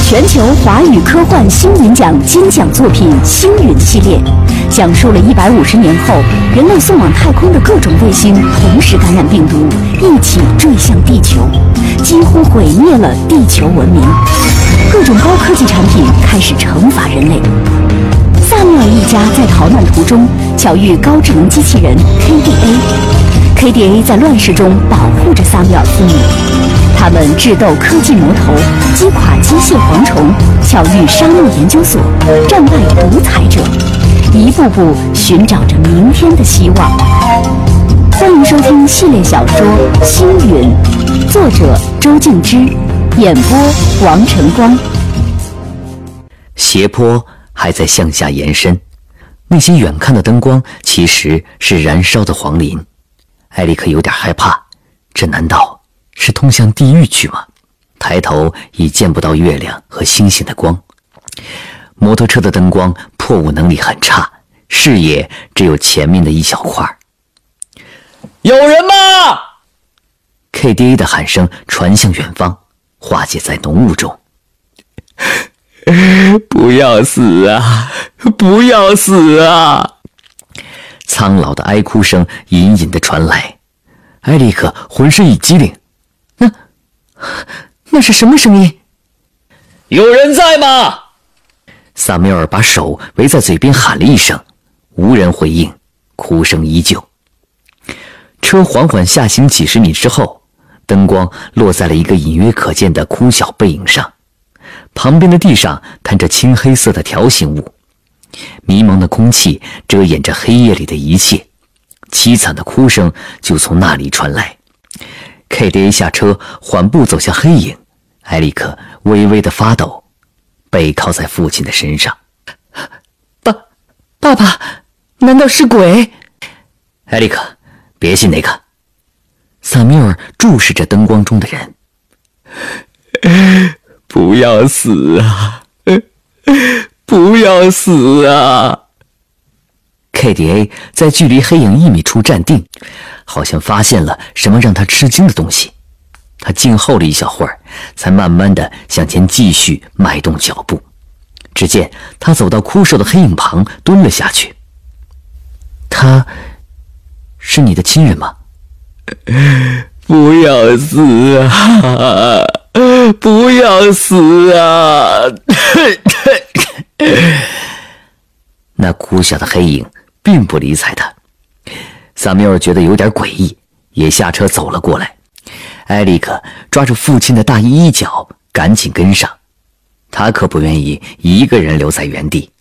全球华语科幻星云奖金奖作品《星云》系列，讲述了150年后人类送往太空的各种卫星同时感染病毒，一起坠向地球，几乎毁灭了地球文明。各种高科技产品开始惩罚人类。萨缪尔一家在逃难途中巧遇高智能机器人 KDA，KDA 在乱世中保护着萨缪尔父母。他们智斗科技魔头，击垮机械蝗虫，巧遇沙漠研究所，战败独裁者，一步步寻找着明天的希望。欢迎收听系列小说《星云》，作者周静之，演播王晨光。 斜坡还在向下延伸，那些远看的灯光其实是燃烧的黄林。艾利克有点害怕，这难道是通向地狱去吗？抬头已见不到月亮和星星的光。摩托车的灯光破雾能力很差，视野只有前面的一小块。有人吗？ KDA 的喊声传向远方，化解在浓雾中。不要死啊！不要死啊！苍老的哀哭声隐隐地传来，艾利克浑身一激灵。那是什么声音？有人在吗？萨缪尔把手围在嘴边喊了一声，无人回应，哭声依旧。车缓缓下行几十米之后，灯光落在了一个隐约可见的枯小背影上，旁边的地上摊着青黑色的条形物，迷蒙的空气遮掩着黑夜里的一切，凄惨的哭声就从那里传来。KDA 下车，缓步走向黑影，艾利克微微的发抖，背靠在父亲的身上。爸爸，难道是鬼？艾利克，别信那个。萨缪尔注视着灯光中的人。不要死啊！不要死啊！ KDA 在距离黑影1米处站定，好像发现了什么让他吃惊的东西。他静候了一小会儿，才慢慢地向前继续迈动脚步。只见他走到枯瘦的黑影旁，蹲了下去。他是你的亲人吗？不要死啊！不要死啊！那哭笑的黑影并不理睬他。萨缪尔觉得有点诡异，也下车走了过来。艾利克抓住父亲的大衣衣角，赶紧跟上。他可不愿意一个人留在原地，